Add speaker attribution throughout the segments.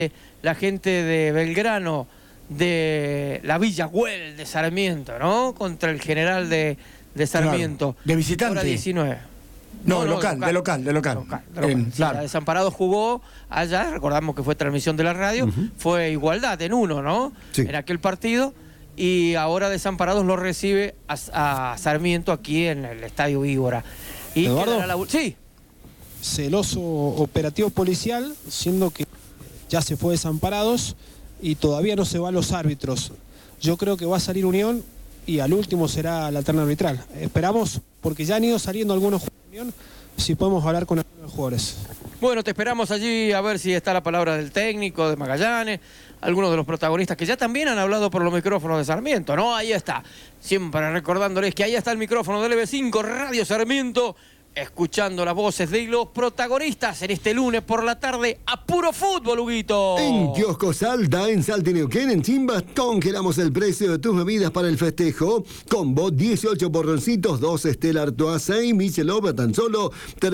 Speaker 1: la gente de Belgrano, de la Villa Güell de Sarmiento, ¿no? Contra el General de Sarmiento.
Speaker 2: Claro. ¿De visitante?
Speaker 1: Hora 19.
Speaker 2: No, de local.
Speaker 1: Sí, la Desamparados jugó allá, recordamos que fue transmisión de la radio, fue igualdad en 1, ¿no?
Speaker 3: Sí.
Speaker 1: En aquel partido, y ahora Desamparados lo recibe a Sarmiento aquí en el Estadio Víbora. Y
Speaker 4: ¿Eduardo?
Speaker 1: Sí.
Speaker 4: Celoso operativo policial, siendo que ya se fue Desamparados y todavía no se van los árbitros. Yo creo que va a salir Unión y al último será la terna arbitral. Esperamos, porque ya han ido saliendo algunos jugadores de Unión, si podemos hablar con algunos jugadores.
Speaker 1: Bueno, te esperamos allí a ver si está la palabra del técnico, de Magallanes, algunos de los protagonistas que ya también han hablado por los micrófonos de Sarmiento, ¿no? Ahí está, siempre recordándoles que ahí está el micrófono de LB5 Radio Sarmiento, escuchando las voces de los protagonistas en este lunes por la tarde a puro fútbol, Huguito.
Speaker 3: En Kiosco Salta, en Salta y Neuquén, en Chimbas, congelamos el precio de tus bebidas para el festejo. Combo 18 borroncitos, 2 Stella Artois 6 Michelob a tan solo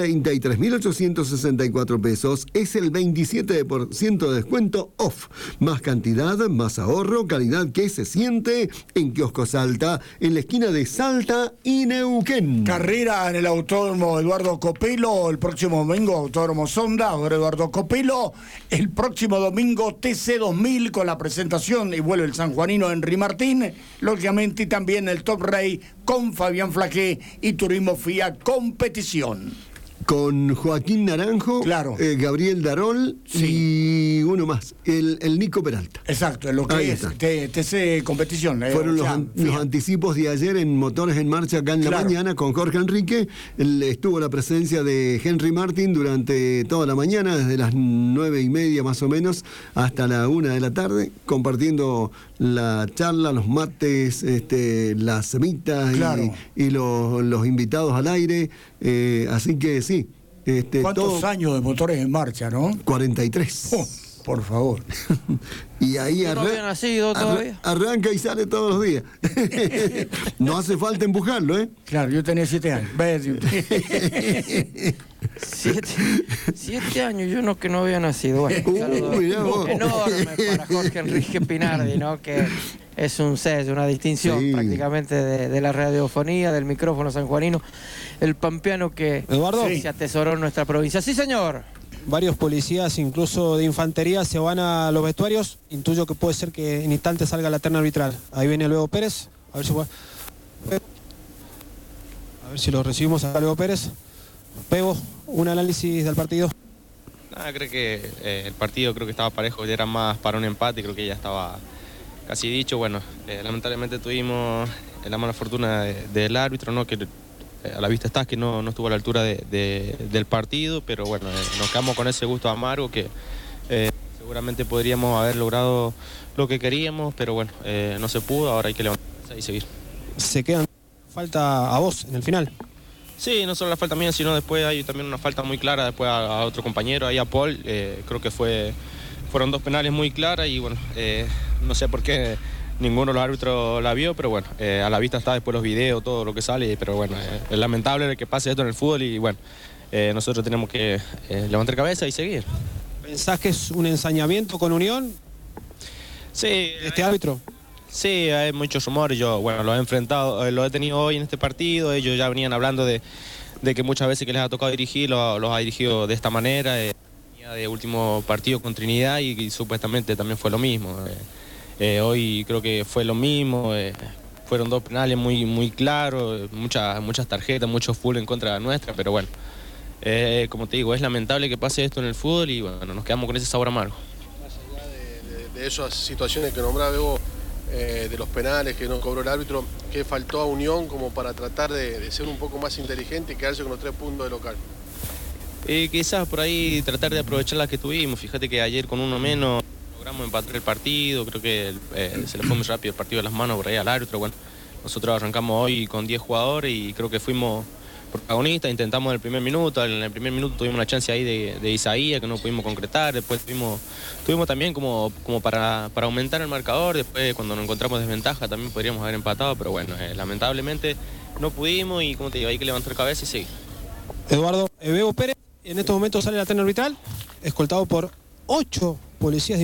Speaker 3: 33.864 pesos. Es el 27% de descuento off. Más cantidad, más ahorro, calidad que se siente en Kiosco Salta, en la esquina de Salta y Neuquén.
Speaker 2: Carrera en el autódromo Eduardo Copelo, el próximo domingo Autódromo Sonda, Eduardo Copelo, el próximo domingo TC 2000 con la presentación y vuelve el sanjuanino Henry Martín, lógicamente, y también el Top Rey con Fabián Flaqué y Turismo FIA Competición.
Speaker 3: Con Joaquín Naranjo,
Speaker 2: claro.
Speaker 3: Gabriel Darol,
Speaker 2: sí.
Speaker 3: Y uno más, el Nico Peralta.
Speaker 2: Exacto, en lo que
Speaker 3: ahí
Speaker 2: es
Speaker 3: está.
Speaker 2: TC Competición.
Speaker 3: Fueron los anticipos de ayer en Motores en Marcha acá en la mañana con Jorge Enrique. Estuvo la presencia de Henry Martin durante toda la mañana, desde las 9:30 más o menos hasta la 1 de la tarde, compartiendo la charla, los mates, las semitas,
Speaker 2: claro.
Speaker 3: y los invitados al aire. Así que sí.
Speaker 2: ¿Cuántos años de Motores en Marcha, no?
Speaker 3: 43.
Speaker 2: Por favor.
Speaker 3: Y ahí
Speaker 1: no había nacido todavía.
Speaker 3: Arranca y sale todos los días. No hace falta empujarlo, ¿eh?
Speaker 2: Claro, yo tenía 7 años.
Speaker 1: 7 años, yo no había nacido. Bueno, enorme para Jorge Enrique Pinardi, ¿no? Que es un sello, una distinción prácticamente de la radiofonía, del micrófono sanjuanino, el pampeano que se atesoró en nuestra provincia. Sí, señor.
Speaker 4: Varios policías, incluso de infantería, se van a los vestuarios. Intuyo que puede ser que en instantes salga la terna arbitral. Ahí viene Luego Pérez. A ver si lo recibimos a Luego Pérez. Pego, un análisis del partido.
Speaker 5: Creo que el partido creo que estaba parejo, ya era más para un empate, creo que ya estaba casi dicho. Bueno, lamentablemente tuvimos la mala fortuna del árbitro, ¿no? Que a la vista está que no estuvo a la altura del partido, pero bueno, nos quedamos con ese gusto amargo que seguramente podríamos haber logrado lo que queríamos, pero bueno, no se pudo, ahora hay que levantarse y seguir.
Speaker 4: ¿Se quedan falta a vos en el final?
Speaker 5: Sí, no solo la falta mía, sino después hay también una falta muy clara después a otro compañero, ahí a Paul, creo que fueron 2 penales muy claras y bueno, no sé por qué ninguno de los árbitros la vio, pero bueno, a la vista está después los videos, todo lo que sale, pero bueno, es lamentable que pase esto en el fútbol y bueno, nosotros tenemos que levantar cabeza y seguir.
Speaker 4: ¿Pensás que es un ensañamiento con Unión?
Speaker 5: Sí.
Speaker 4: ¿Este árbitro?
Speaker 5: Sí, hay muchos rumores, yo bueno, lo he enfrentado, lo he tenido hoy en este partido, ellos ya venían hablando de que muchas veces que les ha tocado dirigir, los ha dirigido de esta manera, de último partido con Trinidad y supuestamente también fue lo mismo. Hoy creo que fue lo mismo, fueron 2 penales muy claros, muchas tarjetas, mucho full en contra nuestra, pero bueno, como te digo, es lamentable que pase esto en el fútbol y bueno, nos quedamos con ese sabor amargo.
Speaker 6: Más allá de esas situaciones que nombraba Bebo, de los penales que no cobró el árbitro, ¿qué faltó a Unión como para tratar de ser un poco más inteligente y quedarse con los 3 puntos de local?
Speaker 5: Quizás por ahí tratar de aprovechar las que tuvimos, fíjate que ayer con uno menos logramos empatar el partido, creo que se le fue muy rápido el partido de las manos por ahí al árbitro. Bueno, nosotros arrancamos hoy con 10 jugadores y creo que fuimos protagonistas, intentamos en el primer minuto tuvimos una chance ahí de Isaías que no pudimos concretar, después tuvimos también como para aumentar el marcador, después cuando nos encontramos desventaja también podríamos haber empatado, pero bueno, lamentablemente no pudimos y como te digo, hay que levantar cabeza y seguir.
Speaker 4: Eduardo Bebo Pérez, en estos momentos sale la terna arbitral, escoltado por 8 policías de